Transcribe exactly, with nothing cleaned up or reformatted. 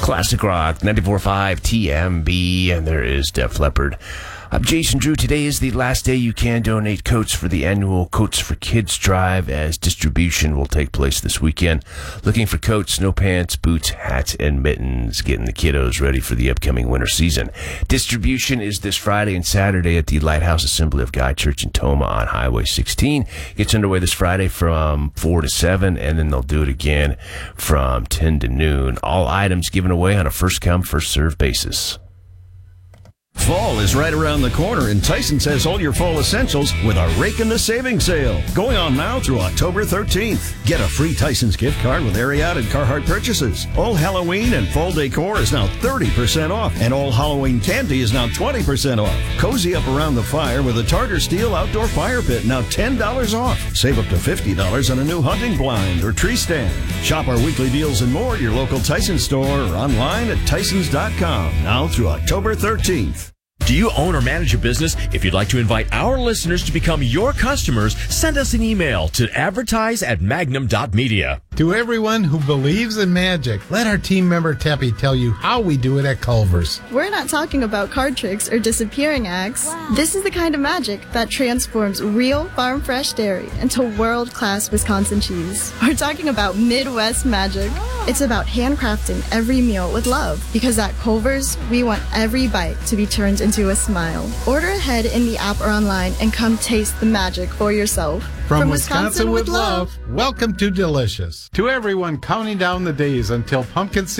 Classic Rock, ninety-four point five T M B, and there is Def Leppard. I'm Jason Drew. Today is the last day you can donate coats for the annual Coats for Kids drive, as distribution will take place this weekend. Looking for coats, snow pants, boots, hats, and mittens, getting the kiddos ready for the upcoming winter season. Distribution is this Friday and Saturday at the Lighthouse Assembly of God Church in Toma on Highway sixteen. Gets underway this Friday from four to seven, and then they'll do it again from ten to noon. All items given away on a first-come, first-served basis. Fall is right around the corner, and Tyson's has all your fall essentials with a Rake in the Savings Sale. Going on now through October thirteenth. Get a free Tyson's gift card with Ariat and Carhartt purchases. All Halloween and fall decor is now thirty percent off, and all Halloween candy is now twenty percent off. Cozy up around the fire with a Tartar Steel outdoor fire pit, now ten dollars off. Save up to fifty dollars on a new hunting blind or tree stand. Shop our weekly deals and more at your local Tyson's store or online at tysons dot com, now through October thirteenth. Do you own or manage a business? If you'd like to invite our listeners to become your customers, send us an email to advertise at magnum dot media. To everyone who believes in magic, let our team member Teppy tell you how we do it at Culver's. We're not talking about card tricks or disappearing acts. Wow. This is the kind of magic that transforms real farm-fresh dairy into world-class Wisconsin cheese. We're talking about Midwest magic. Oh. It's about handcrafting every meal with love, because at Culver's, we want every bite to be turned into a smile. Order ahead in the app or online and come taste the magic for yourself. From, From Wisconsin, Wisconsin with love, welcome to Delicious. To everyone counting down the days until pumpkin